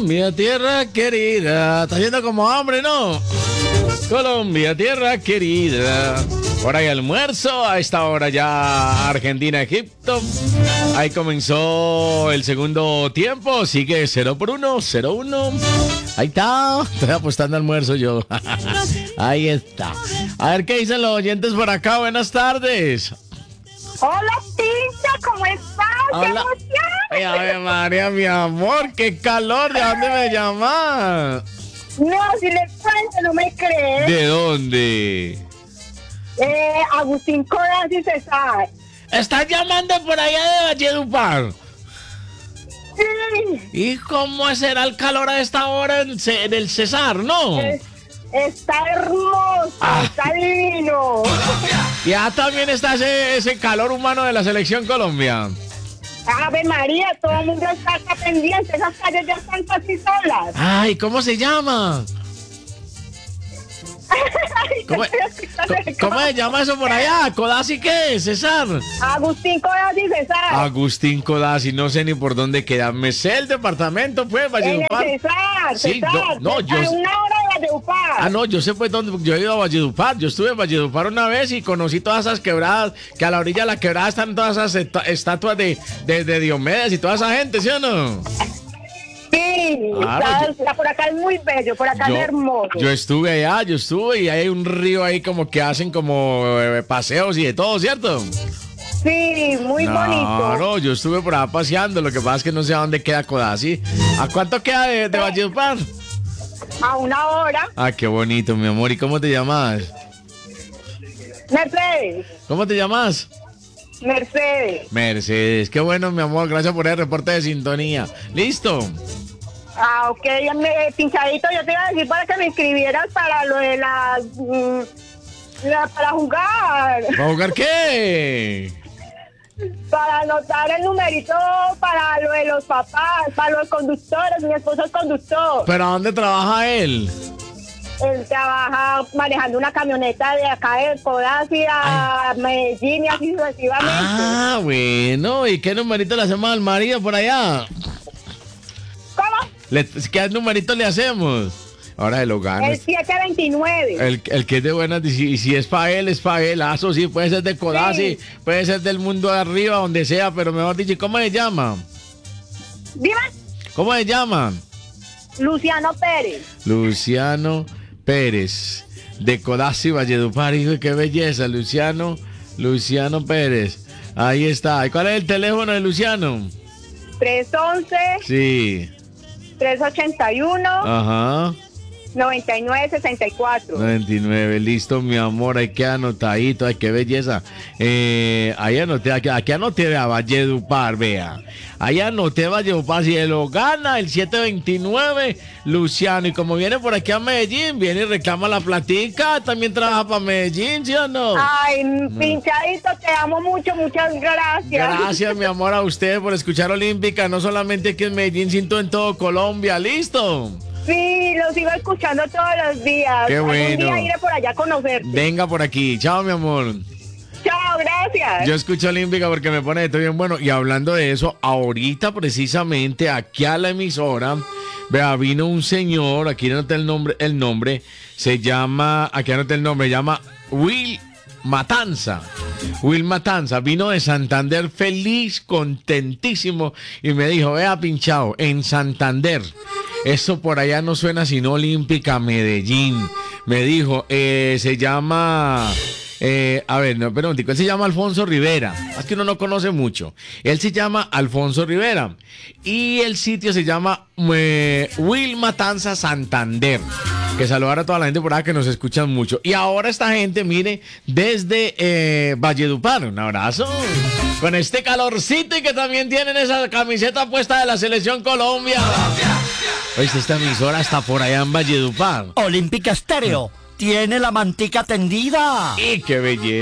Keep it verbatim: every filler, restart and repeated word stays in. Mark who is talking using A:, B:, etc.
A: Colombia, tierra querida. Está haciendo como hambre, ¿no? Colombia, tierra querida. Hora de almuerzo, a esta hora ya Argentina-Egipto. Ahí comenzó el segundo tiempo, sigue cero por uno, cero uno. Ahí está, estoy apostando almuerzo yo. Ahí está. A ver qué dicen los oyentes por acá, buenas tardes.
B: Hola, Pincha, ¿cómo estás? ¡Qué
A: Hola.
B: emoción!
A: Ay, Ave María, mi amor, qué calor, ¿de dónde me llamas?
B: No, si le cuento, no me crees.
A: ¿De dónde?
B: Eh, Agustín Coraz y César.
A: ¿Estás llamando por allá de Valledupar?
B: Sí.
A: ¿Y cómo será el calor a esta hora en, Ce- en el César, no?
B: Es- está hermoso,
A: Ah.
B: está divino.
A: Ya también está ese, ese calor humano de la selección Colombia.
B: Ave María, todo el mundo está acá pendiente. Esas calles ya están casi solas.
A: Ay, ¿cómo se llama?
B: Ay,
A: ¿Cómo,
B: te estoy escuchando
A: co-
B: de
A: cómo se llama eso por allá? ¿Codazzi qué, César?
B: Agustín Coraz y César.
A: Agustín Codazzi, no sé ni por dónde queda. Me sé el departamento, pues,
B: En el
A: Valledupar.
B: César,
A: Sí,
B: César.
A: no, no, yo-
B: A una hora de Valledupar.
A: Ah, no, yo sé pues dónde, yo he ido a Valledupar, yo estuve en Valledupar una vez y conocí todas esas quebradas, que a la orilla de la quebrada están todas esas esta- estatuas de, de, de Diomedes y toda esa gente, ¿sí o no?
B: Sí,
A: Claro,
B: está-
A: yo-
B: está por acá es muy bello, por acá
A: Yo,
B: es hermoso.
A: yo estuve allá, yo estuve y hay un río ahí como que hacen como eh, paseos y de todo, ¿cierto?
B: Sí, muy bonito.
A: No, yo estuve por allá paseando, lo que pasa es que no sé a dónde queda Codazzi. ¿A cuánto queda de, de Valledupar?
B: A una hora.
A: Ah, qué bonito, mi amor, ¿y cómo te llamas?
B: Mercedes,
A: ¿Cómo te llamas?
B: Mercedes.
A: Mercedes, qué bueno, mi amor, gracias por el reporte de sintonía. ¿Listo?
B: Ah, ok, me, pinchadito, yo te iba a decir para que me inscribieras para lo de las... mm, la- para jugar,
A: ¿Va a jugar qué?
B: para anotar el numerito para lo de los papás, para los conductores. Mi esposo es conductor.
A: ¿Pero a dónde trabaja él?
B: Él trabaja manejando una camioneta de acá de Codazzi a Medellín y así sucesivamente.
A: Ah, bueno, ¿y qué numerito le hacemos al marido por allá?
B: ¿Cómo?
A: Le- ¿Qué numerito le hacemos? Ahora se lo gana.
B: El siete veintinueve.
A: El, el que es de buenas, y si, y si es para él, es para él. Ah, eso sí, puede ser de Codazzi,
B: Sí.
A: puede ser del mundo de arriba, donde sea, pero mejor dicho, ¿cómo se llama?
B: Dime,
A: ¿Cómo se llama?
B: Luciano Pérez.
A: Luciano Pérez, de Codazzi, Valledupar. Hijo, qué belleza, Luciano, Luciano Pérez. Ahí está. ¿Y cuál es el teléfono de Luciano?
B: tres once,
A: Sí,
B: tres ochenta y uno,
A: ajá.
B: noventa y nueve sesenta y cuatro.
A: noventa y nueve, listo, mi amor, ahí queda anotadito, ay, qué belleza. Eh, ahí anoté, aquí, aquí anoté a Valledupar, vea. Ahí anoté a Valledupar, si él lo gana el siete veintinueve, Luciano. Y como viene por aquí a Medellín, viene y reclama la platica, también trabaja para Medellín, ¿sí o no?
B: Ay, pinchadito, te amo mucho, muchas gracias.
A: Gracias, mi amor, a usted por escuchar Olímpica, no solamente aquí en Medellín, sino en todo Colombia, ¿listo?
B: Sí, lo sigo escuchando todos los días.
A: Qué
B: Algún
A: bueno.
B: día iré por allá a conocerte.
A: Venga por aquí, chao, mi amor.
B: Chao, gracias.
A: Yo escucho Olímpica porque me pone esto bien bueno. Y hablando de eso, ahorita precisamente aquí a la emisora, vea, vino un señor, aquí anoté el nombre, el nombre, se llama, aquí anoté el nombre, se llama Will Matanza. Will Matanza vino de Santander feliz, contentísimo y me dijo, vea, pinchado, en Santander. Eso por allá no suena sino Olímpica Medellín. Me dijo, eh, se llama... Eh, a ver, no, perdón, él se llama Alfonso Rivera. Es que uno no conoce mucho. Él se llama Alfonso Rivera. Y el sitio se llama eh, Will Matanza Santander. Que saludar a toda la gente por acá que nos escuchan mucho. Y ahora esta gente, mire, desde eh, Valledupar. Un abrazo. Con este calorcito y que también tienen esa camiseta puesta de la Selección Colombia. Oíste, esta emisora está por allá en Valledupar.
C: Olímpica Estéreo tiene la mantica tendida.
A: ¡Y qué belleza!